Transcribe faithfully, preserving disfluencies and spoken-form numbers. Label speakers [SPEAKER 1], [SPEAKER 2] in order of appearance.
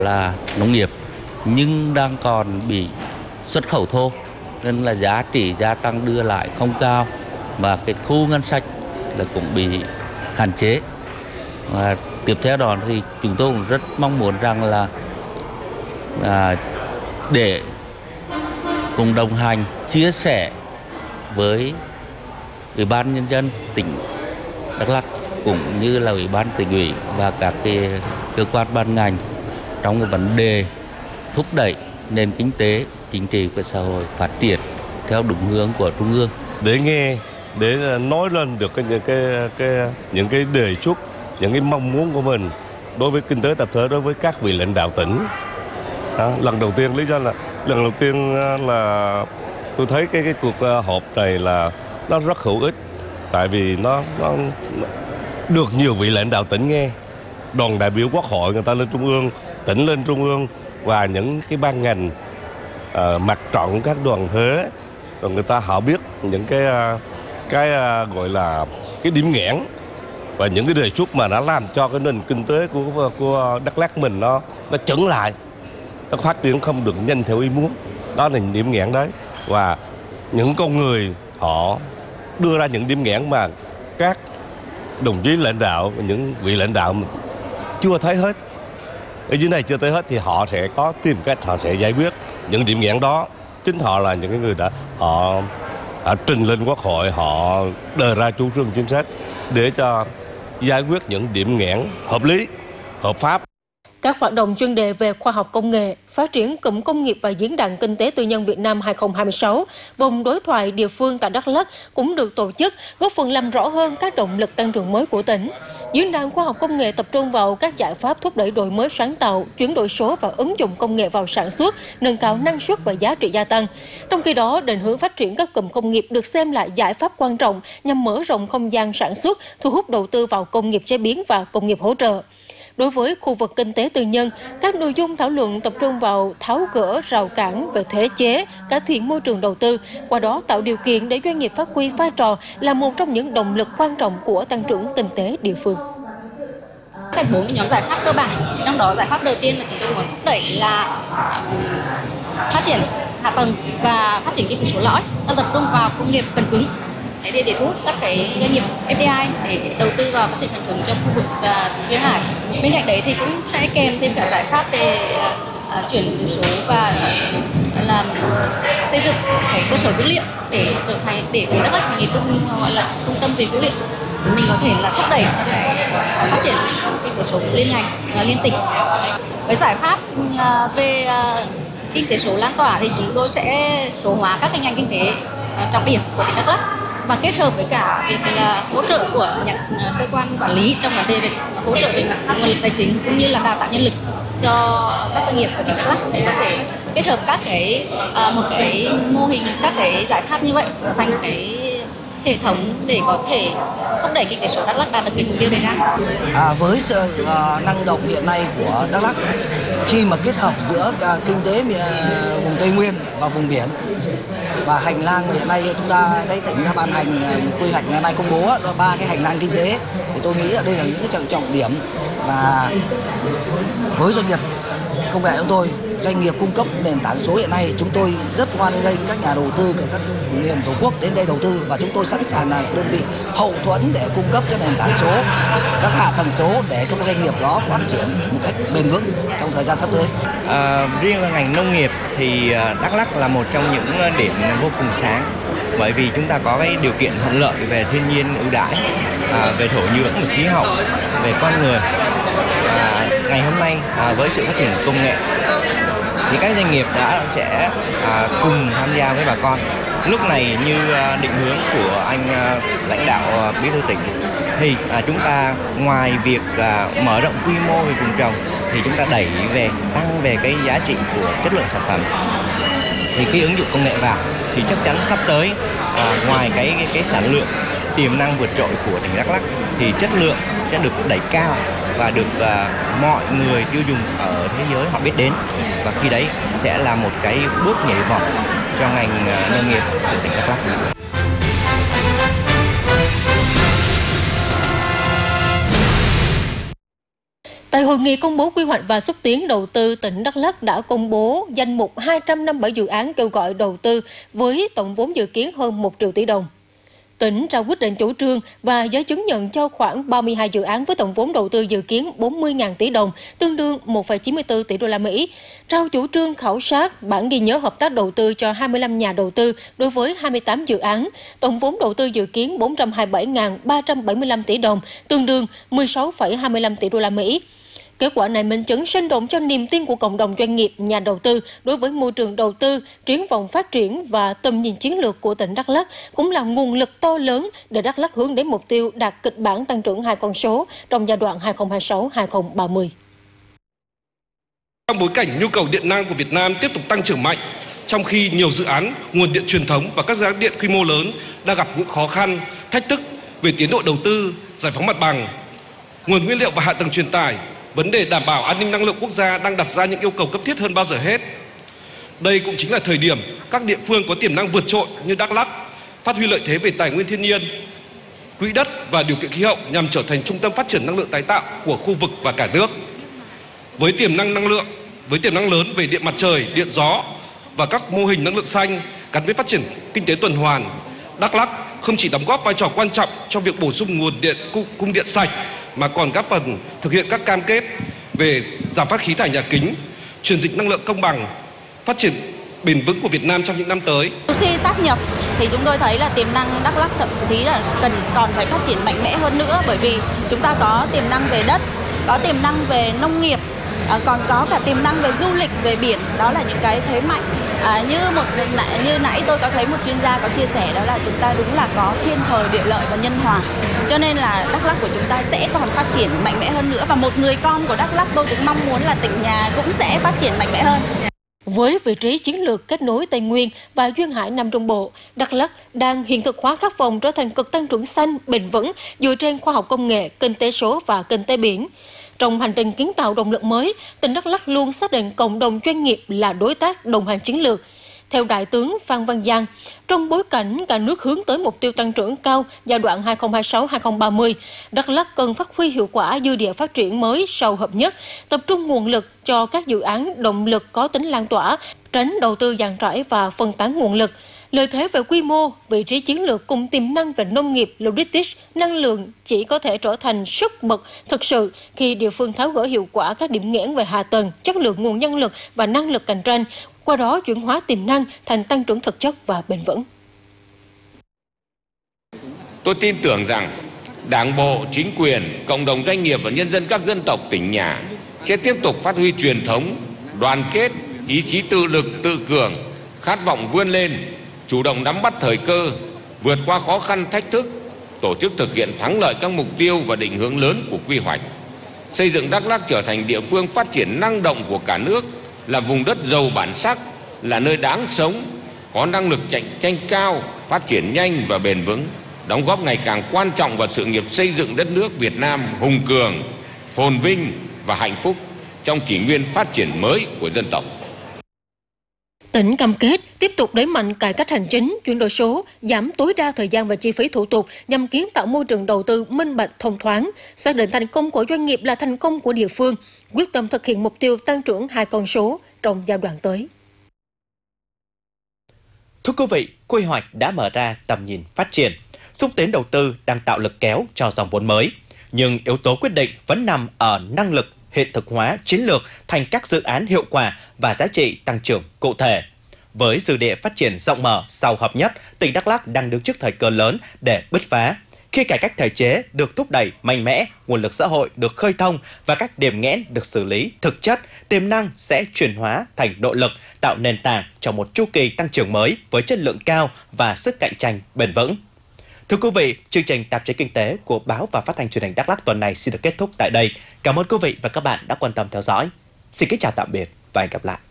[SPEAKER 1] là nông nghiệp nhưng đang còn bị xuất khẩu thô nên là giá trị gia tăng đưa lại không cao và cái thu ngân sách là cũng bị hạn chế. Và tiếp theo đó thì chúng tôi cũng rất mong muốn rằng là à, để cùng đồng hành chia sẻ với Ủy ban Nhân dân tỉnh Đắk Lắk cũng như là Ủy ban tỉnh ủy và các cái cơ quan ban ngành trong cái vấn đề thúc đẩy nền kinh tế, chính trị của xã hội phát triển theo đúng hướng của Trung ương.
[SPEAKER 2] Để nghe, để nói lên được cái, cái, cái, những cái đề xuất, những cái mong muốn của mình đối với kinh tế tập thể, đối với các vị lãnh đạo tỉnh. Đó, lần đầu tiên, lý do là lần đầu tiên là tôi thấy cái, cái cuộc họp này là nó rất hữu ích. Tại vì nó, nó được nhiều vị lãnh đạo tỉnh nghe, đoàn đại biểu quốc hội người ta lên trung ương, tỉnh lên trung ương và những cái ban ngành uh, mặt trận các đoàn thể, rồi người ta họ biết những cái cái gọi là cái điểm nghẽn và những cái đề xuất mà nó làm cho cái nền kinh tế của của Đắk Lắk mình nó nó chững lại, nó phát triển không được nhanh theo ý muốn. Đó là điểm nghẽn đấy, và những con người họ đưa ra những điểm nghẽn mà các đồng chí lãnh đạo, những vị lãnh đạo chưa thấy hết, ở dưới này chưa thấy hết thì họ sẽ có tìm cách họ sẽ giải quyết những điểm nghẽn đó. Chính họ là những người đã họ, họ trình lên quốc hội, họ đề ra chủ trương chính sách để cho giải quyết những điểm nghẽn hợp lý, hợp pháp.
[SPEAKER 3] Các hoạt động chuyên đề về khoa học công nghệ, phát triển cụm công nghiệp và Diễn đàn Kinh tế Tư nhân Việt Nam hai không hai sáu, vòng đối thoại địa phương tại Đắk Lắk cũng được tổ chức, góp phần làm rõ hơn các động lực tăng trưởng mới của tỉnh. Diễn đàn khoa học công nghệ tập trung vào các giải pháp thúc đẩy đổi mới sáng tạo, chuyển đổi số và ứng dụng công nghệ vào sản xuất, nâng cao năng suất và giá trị gia tăng. Trong khi đó, định hướng phát triển các cụm công nghiệp được xem là giải pháp quan trọng nhằm mở rộng không gian sản xuất, thu hút đầu tư vào công nghiệp chế biến và công nghiệp hỗ trợ. Đối với khu vực kinh tế tư nhân, các nội dung thảo luận tập trung vào tháo gỡ rào cản về thể chế, cải thiện môi trường đầu tư, qua đó tạo điều kiện để doanh nghiệp phát huy vai trò là một trong những động lực quan trọng của tăng trưởng kinh tế địa phương.
[SPEAKER 4] Cái bốn cái nhóm giải pháp cơ bản, thì trong đó giải pháp đầu tiên là chúng tôi muốn thúc đẩy là phát triển hạ tầng và phát triển kinh tế số lõi, ta tập trung vào công nghiệp phần cứng. Để, để thu hút các cái doanh nghiệp ép đê i để đầu tư vào phát triển phần cứng trong khu vực uh, duyên hải. Bên cạnh đấy thì cũng sẽ kèm thêm cả giải pháp về uh, chuyển đổi số và uh, làm xây dựng cái cơ sở dữ liệu để trở thành để để Đắk Lắk thành trung gọi là trung tâm về dữ liệu. Mình có thể là thúc đẩy cho cái uh, phát triển kinh tế số liên ngành và liên tỉnh. Với giải pháp uh, về uh, kinh tế số lan tỏa thì chúng tôi sẽ số hóa các cái ngành kinh tế uh, trọng điểm của tỉnh Đắk Lắk, và kết hợp với cả việc là hỗ trợ của những cơ quan quản lý trong vấn đề về hỗ trợ về mặt nguồn lực tài chính cũng như là đào tạo nhân lực cho các doanh nghiệp của tỉnh Đắk Lắk để có thể kết hợp các cái một cái mô hình, các cái giải pháp như vậy thành cái hệ thống để có thể thúc đẩy kinh tế số Đắk Lắk đạt được cái mục tiêu đề ra.
[SPEAKER 5] À, với sự uh, năng động hiện nay của Đắk Lắk, khi mà kết hợp giữa uh, kinh tế uh, vùng Tây Nguyên và vùng biển và hành lang hiện nay chúng ta thấy tỉnh đã ban hành uh, quy hoạch ngày nay công bố đó ba cái hành lang kinh tế, thì tôi nghĩ là đây là những cái trọng trọng điểm mà với doanh nghiệp công nghệ chúng tôi, doanh nghiệp cung cấp nền tảng số hiện nay, chúng tôi rất hoan nghênh các nhà đầu tư của các miền tổ quốc đến đây đầu tư, và chúng tôi sẵn sàng là đơn vị hậu thuẫn để cung cấp cho nền tảng số, các hạ tầng số để các doanh nghiệp đó phát triển một cách bền vững trong thời gian sắp tới.
[SPEAKER 6] À, riêng là ngành nông nghiệp thì Đắk Lắk là một trong những điểm vô cùng sáng, bởi vì chúng ta có cái điều kiện thuận lợi về thiên nhiên ưu đãi, à, về thổ nhưỡng, về khí hậu, về con người. À, ngày hôm nay à, với sự phát triển công nghệ thì các doanh nghiệp đã sẽ à, cùng tham gia với bà con. Lúc này như à, định hướng của anh à, lãnh đạo à, bí thư tỉnh thì à, chúng ta ngoài việc à, mở rộng quy mô về vùng trồng thì chúng ta đẩy về tăng về cái giá trị của chất lượng sản phẩm. Thì khi ứng dụng công nghệ vào thì chắc chắn sắp tới à, ngoài cái, cái cái sản lượng tiềm năng vượt trội của tỉnh Đắk Lắk thì chất lượng sẽ được đẩy cao và được uh, mọi người tiêu dùng ở thế giới họ biết đến, và khi đấy sẽ là một cái bước nhảy vọt cho ngành uh, nông nghiệp của tỉnh Đắk Lắk.
[SPEAKER 3] Tại hội nghị công bố quy hoạch và xúc tiến đầu tư, tỉnh Đắk Lắk đã công bố danh mục hai trăm năm mươi bảy dự án kêu gọi đầu tư với tổng vốn dự kiến hơn một triệu tỷ đồng. Tỉnh trao quyết định chủ trương và giấy chứng nhận cho khoảng ba mươi hai dự án với tổng vốn đầu tư dự kiến bốn mươi nghìn tỷ đồng, tương đương một phẩy chín mươi tư tỷ đô la Mỹ. Trao chủ trương khảo sát bản ghi nhớ hợp tác đầu tư cho hai mươi lăm nhà đầu tư đối với hai mươi tám dự án, tổng vốn đầu tư dự kiến bốn trăm hai mươi bảy nghìn ba trăm bảy mươi lăm tỷ đồng, tương đương mười sáu phẩy hai mươi lăm tỷ đô la Mỹ. Kết quả này minh chứng sinh động cho niềm tin của cộng đồng doanh nghiệp, nhà đầu tư đối với môi trường đầu tư, triển vọng phát triển và tầm nhìn chiến lược của tỉnh Đắk Lắk, cũng là nguồn lực to lớn để Đắk Lắk hướng đến mục tiêu đạt kịch bản tăng trưởng hai con số trong giai đoạn hai nghìn không trăm hai mươi sáu đến hai nghìn không trăm ba mươi.
[SPEAKER 7] Trong bối cảnh nhu cầu điện năng của Việt Nam tiếp tục tăng trưởng mạnh, trong khi nhiều dự án nguồn điện truyền thống và các dự án điện quy mô lớn đang gặp những khó khăn, thách thức về tiến độ đầu tư, giải phóng mặt bằng, nguồn nguyên liệu và hạ tầng truyền tải, vấn đề đảm bảo an ninh năng lượng quốc gia đang đặt ra những yêu cầu cấp thiết hơn bao giờ hết. Đây cũng chính là thời điểm các địa phương có tiềm năng vượt trội như Đắk Lắk phát huy lợi thế về tài nguyên thiên nhiên, quỹ đất và điều kiện khí hậu nhằm trở thành trung tâm phát triển năng lượng tái tạo của khu vực và cả nước. Với tiềm năng năng lượng, với tiềm năng lớn về điện mặt trời, điện gió và các mô hình năng lượng xanh gắn với phát triển kinh tế tuần hoàn, Đắk Lắk không chỉ đóng góp vai trò quan trọng trong việc bổ sung nguồn điện cung điện sạch mà còn góp phần thực hiện các cam kết về giảm phát khí thải nhà kính, chuyển dịch năng lượng công bằng, phát triển bền vững của Việt Nam trong những năm tới.
[SPEAKER 8] Khi sáp nhập thì chúng tôi thấy là tiềm năng Đắk Lắk thậm chí là cần còn phải phát triển mạnh mẽ hơn nữa, bởi vì chúng ta có tiềm năng về đất, có tiềm năng về nông nghiệp, còn có cả tiềm năng về du lịch, về biển. Đó là những cái thế mạnh. À, như một như nãy tôi có thấy một chuyên gia có chia sẻ, đó là chúng ta đúng là có thiên thời địa lợi và nhân hòa, cho nên là Đắk Lắk của chúng ta sẽ còn phát triển mạnh mẽ hơn nữa, và một người con của Đắk Lắk tôi cũng mong muốn là tỉnh nhà cũng sẽ phát triển mạnh mẽ hơn.
[SPEAKER 3] Với vị trí chiến lược kết nối Tây Nguyên và duyên hải Nam Trung Bộ, Đắk Lắk đang hiện thực hóa khát vọng trở thành cực tăng trưởng xanh, bền vững dựa trên khoa học công nghệ, kinh tế số và kinh tế biển. Trong hành trình kiến tạo động lực mới, tỉnh Đắk Lắk luôn xác định cộng đồng doanh nghiệp là đối tác đồng hành chiến lược. Theo Đại tướng Phan Văn Giang, trong bối cảnh cả nước hướng tới mục tiêu tăng trưởng cao giai đoạn hai nghìn không trăm hai mươi sáu đến hai nghìn không trăm ba mươi, Đắk Lắk cần phát huy hiệu quả dư địa phát triển mới sau hợp nhất, tập trung nguồn lực cho các dự án động lực có tính lan tỏa, tránh đầu tư dàn trải và phân tán nguồn lực. Lợi thế về quy mô, vị trí chiến lược cùng tiềm năng về nông nghiệp, logistics, năng lượng chỉ có thể trở thành sức bật thực sự khi địa phương tháo gỡ hiệu quả các điểm nghẽn về hạ tầng, chất lượng nguồn nhân lực và năng lực cạnh tranh, qua đó chuyển hóa tiềm năng thành tăng trưởng thực chất và bền vững.
[SPEAKER 9] Tôi tin tưởng rằng Đảng bộ, chính quyền, cộng đồng doanh nghiệp và nhân dân các dân tộc tỉnh nhà sẽ tiếp tục phát huy truyền thống, đoàn kết, ý chí tự lực, tự cường, khát vọng vươn lên, chủ động nắm bắt thời cơ, vượt qua khó khăn thách thức, tổ chức thực hiện thắng lợi các mục tiêu và định hướng lớn của quy hoạch, xây dựng Đắk Lắk trở thành địa phương phát triển năng động của cả nước, là vùng đất giàu bản sắc, là nơi đáng sống, có năng lực cạnh tranh cao, phát triển nhanh và bền vững, đóng góp ngày càng quan trọng vào sự nghiệp xây dựng đất nước Việt Nam hùng cường, phồn vinh và hạnh phúc trong kỷ nguyên phát triển mới của dân tộc.
[SPEAKER 3] Tỉnh cam kết tiếp tục đẩy mạnh cải cách hành chính, chuyển đổi số, giảm tối đa thời gian và chi phí thủ tục nhằm kiến tạo môi trường đầu tư minh bạch, thông thoáng, xác định thành công của doanh nghiệp là thành công của địa phương, quyết tâm thực hiện mục tiêu tăng trưởng hai con số trong giai đoạn tới.
[SPEAKER 10] Thưa quý vị, quy hoạch đã mở ra tầm nhìn phát triển, xúc tiến đầu tư đang tạo lực kéo cho dòng vốn mới, nhưng yếu tố quyết định vẫn nằm ở năng lực hiện thực hóa chiến lược thành các dự án hiệu quả và giá trị tăng trưởng cụ thể. Với dư địa phát triển rộng mở sau hợp nhất, tỉnh Đắk Lắk đang đứng trước thời cơ lớn để bứt phá. Khi cải cách thể chế được thúc đẩy mạnh mẽ, nguồn lực xã hội được khơi thông và các điểm nghẽn được xử lý thực chất, tiềm năng sẽ chuyển hóa thành nội lực, tạo nền tảng cho một chu kỳ tăng trưởng mới với chất lượng cao và sức cạnh tranh bền vững. Thưa quý vị, chương trình Tạp chí Kinh tế của Báo và Phát thanh Truyền hình Đắk Lắk tuần này xin được kết thúc tại đây. Cảm ơn quý vị và các bạn đã quan tâm theo dõi. Xin kính chào tạm biệt và hẹn gặp lại.